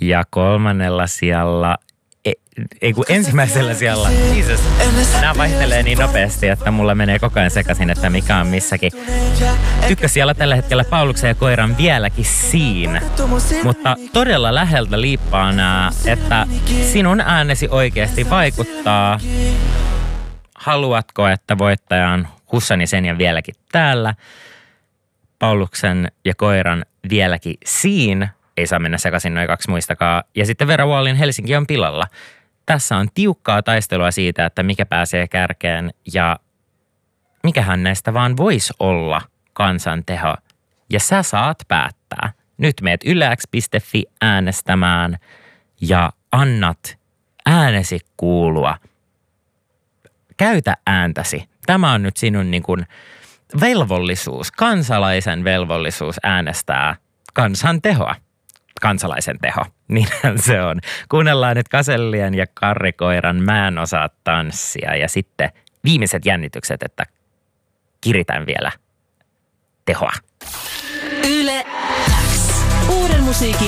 Ja kolmannella sijalla, ensimmäisellä sijalla, Jesus, nämä vaihtelee niin nopeasti, että mulla menee koko ajan sekaisin, että mikä on missäkin. Ykkösijalla tällä hetkellä Pauluksen ja koiran vieläkin siinä. Mutta todella läheltä liippaa nämä, että sinun äänesi oikeasti vaikuttaa. Haluatko, että voittaja on Hussani sen ja vieläkin täällä? Pauluksen ja koiran vieläkin siinä. Ei saa mennä sekaisin noin kaksi muistakaa. Ja sitten Vera Wallin Helsinki on pilalla. Tässä on tiukkaa taistelua siitä, että mikä pääsee kärkeen ja mikähän näistä vaan voisi olla kansanteho. Ja sä saat päättää. Nyt meet ylex.fi äänestämään ja annat äänesi kuulua. Käytä ääntäsi. Tämä on nyt sinun niin kuin velvollisuus, kansalaisen velvollisuus äänestää kansantehoa. Kansalaisen teho, niin se on. Kuunnellaan nyt Kasellien ja Karrikoiran Mä en osaa tanssia ja sitten viimeiset jännitykset, että kiritän vielä tehoa. Yle X. Uuden musiikin